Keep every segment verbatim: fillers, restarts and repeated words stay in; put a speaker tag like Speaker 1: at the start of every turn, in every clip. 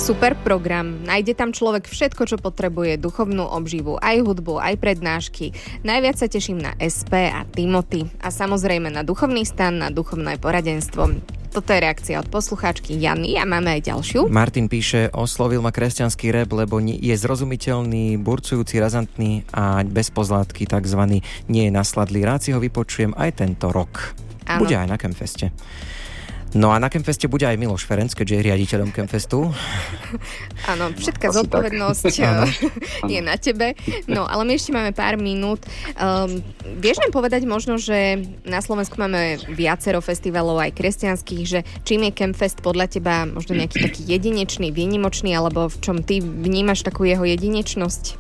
Speaker 1: Super program. Nájde tam človek všetko, čo potrebuje, duchovnú obživu, aj hudbu, aj prednášky. Najviac sa teším na es pé a Timothy. A samozrejme na duchovný stan, na duchovné poradenstvo. Toto je reakcia od poslucháčky Jany a máme aj ďalšiu.
Speaker 2: Martin píše, oslovil ma kresťanský rap, lebo je zrozumiteľný, burcujúci, razantný a bez pozlátky, takzvaný nie je nasladlý. Rád si ho vypočujem aj tento rok. Áno. Bude aj na Campfeste. No a na Campfeste bude aj Miloš Ferenc, keďže je riaditeľom Campfestu.
Speaker 1: Áno, všetká zodpovednosť je na tebe. No, ale my ešte máme pár minút. Um, vieš nám povedať možno, že na Slovensku máme viacero festivalov aj kresťanských, že čím je Campfest podľa teba možno nejaký taký jedinečný, výnimočný, alebo v čom ty vnímaš takú jeho jedinečnosť?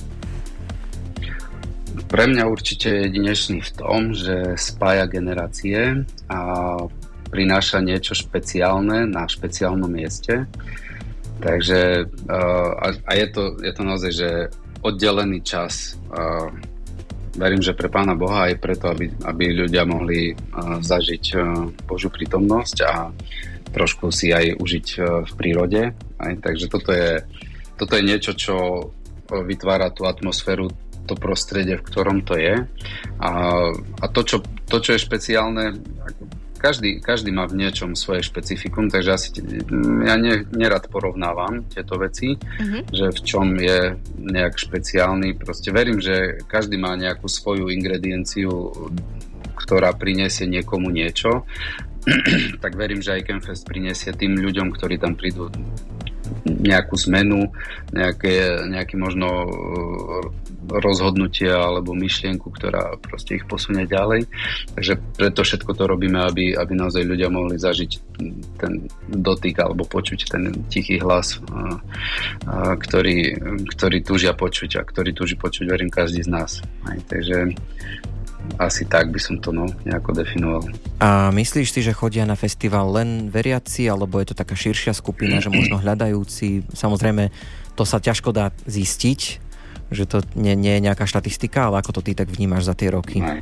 Speaker 3: Pre mňa určite je jedinečný v tom, že spája generácie a prináša niečo špeciálne na špeciálnom mieste. Takže uh, a je to, je to naozaj, že oddelený čas. Uh, verím, že pre Pána Boha aj preto, aby, aby ľudia mohli uh, zažiť uh, Božiu prítomnosť a trošku si aj užiť uh, v prírode. Aj, takže toto je, toto je niečo, čo vytvára tú atmosféru, to prostredie, v ktorom to je. A, a to, čo, to, čo je špeciálne, Každý, každý má v niečom svoje špecifikum, takže asi ja ne, nerad porovnávam tieto veci, uh-huh. že v čom je nejak špeciálny. Proste verím, že každý má nejakú svoju ingredienciu, ktorá prinesie niekomu niečo. Tak verím, že aj Campfest prinesie tým ľuďom, ktorí tam prídu, nejakú zmenu, nejaké, nejaké možno rozhodnutie alebo myšlienku, ktorá proste ich posunie ďalej. Takže preto všetko to robíme, aby, aby naozaj ľudia mohli zažiť ten dotyk alebo počuť ten tichý hlas, a, a, ktorý, ktorý túžia počuť a ktorý túži počuť, verím, každý z nás. Aj, takže asi tak by som to no, nejako definoval.
Speaker 2: A myslíš si, že chodia na festival len veriaci, alebo je to taká širšia skupina, že možno hľadajúci? Samozrejme, to sa ťažko dá zistiť, že to nie, nie je nejaká štatistika, ale ako to ty tak vnímaš za tie roky?
Speaker 3: Aj.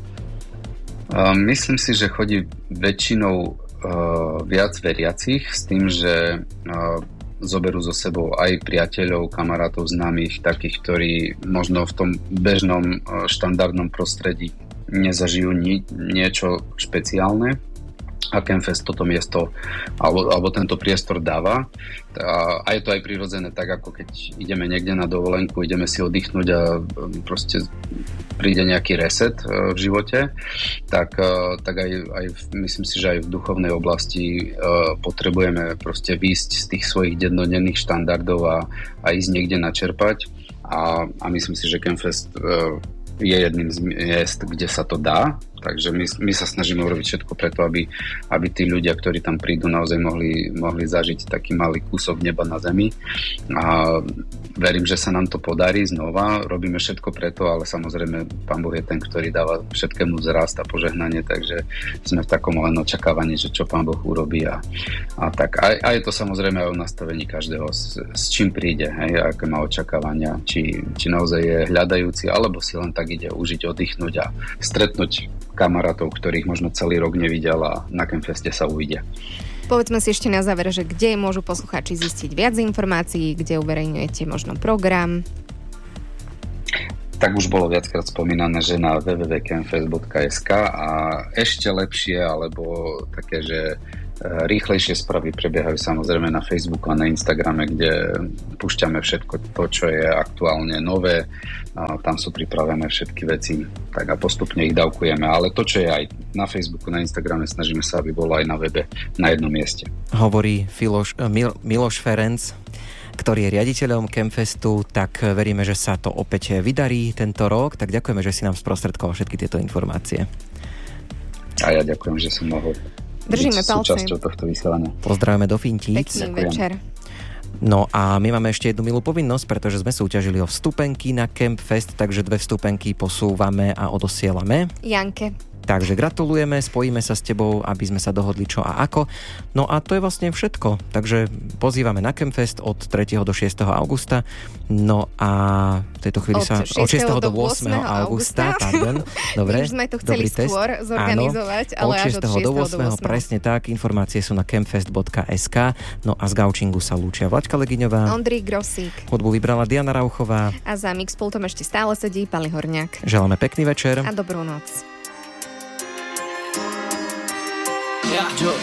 Speaker 3: Myslím si, že chodí väčšinou uh, viac veriacich s tým, že uh, zoberú so sebou aj priateľov, kamarátov, známych, takých, ktorí možno v tom bežnom uh, štandardnom prostredí nezažijú ni- niečo špeciálne. A Campfest toto miesto alebo, alebo tento priestor dáva. A je to aj prirodzené tak, ako keď ideme niekde na dovolenku, ideme si oddychnúť a proste príde nejaký reset v živote, tak, tak aj, aj myslím si, že aj v duchovnej oblasti potrebujeme proste výjsť z tých svojich dennodenných štandardov a, a ísť niekde načerpať. A, a myslím si, že Campfest je jedným z miest, kde sa to dá. Takže my, my sa snažíme urobiť všetko preto, aby, aby tí ľudia, ktorí tam prídu, naozaj mohli, mohli zažiť taký malý kúsok neba na zemi. A verím, že sa nám to podarí znova. Robíme všetko preto, ale samozrejme Pán Boh je ten, ktorý dáva všetkému vzrast a požehnanie, takže sme v takom len očakávaní, že čo Pán Boh urobí. A, a, tak. A, a je to samozrejme aj o nastavení každého, s, s čím príde, hej, aké má očakávania, či, či naozaj je hľadajúci, alebo si len tak ide užiť, oddychnúť a stretnúť kamarátov, ktorých možno celý rok nevidel a na Campfeste sa uvidia.
Speaker 1: Povedzme si ešte na záver, že kde môžu poslucháči zistiť viac informácií, kde uverejňujete možno program?
Speaker 3: Tak už bolo viackrát spomínané, že na w w w bodka campfest bodka es ka a ešte lepšie, alebo také, že rýchlejšie správy prebiehajú samozrejme na Facebooku a na Instagrame, kde púšťame všetko to, čo je aktuálne nové. A tam sú pripravené všetky veci, tak a postupne ich dávkujeme. Ale to, čo je aj na Facebooku, na Instagrame, snažíme sa, aby bolo aj na webe na jednom mieste.
Speaker 2: Hovorí Filoš, Mil, Miloš Ferenc, ktorý je riaditeľom Campfestu, tak veríme, že sa to opäť vydarí tento rok. Tak ďakujeme, že si nám sprostredkoval všetky tieto informácie.
Speaker 3: A ja ďakujem, že som mohol
Speaker 1: Držíme
Speaker 3: byť súčasťou tohto vysielania.
Speaker 2: Pozdravujeme do Fintíc.
Speaker 1: Pekný večer.
Speaker 2: No a my máme ešte jednu milú povinnosť, pretože sme súťažili o vstupenky na Campfest, takže dve vstupenky posúvame a odosielame
Speaker 1: Janke.
Speaker 2: Takže gratulujeme, spojíme sa s tebou, aby sme sa dohodli čo a ako. No a to je vlastne všetko. Takže pozývame na Campfest od tretieho do šiesteho augusta. No a v tejto chvíli
Speaker 1: od
Speaker 2: sa... Od šiesteho do ôsmeho augusta. Pardon. Dobre.
Speaker 1: My už sme to chceli skôr test. zorganizovať,
Speaker 2: Áno,
Speaker 1: ale
Speaker 2: od šiesteho do ôsmeho Presne tak. Informácie sú na campfest bodka es ká. No a z Gaučingu sa lúčia Vlaďka Legiňová.
Speaker 1: Ondrík Grosík.
Speaker 2: Hudbu vybrala Diana Rauchová.
Speaker 1: A za mixpultom ešte stále sedí Pali Horňák.
Speaker 2: Želáme pekný večer.
Speaker 1: A dobrú noc.
Speaker 4: Yeah.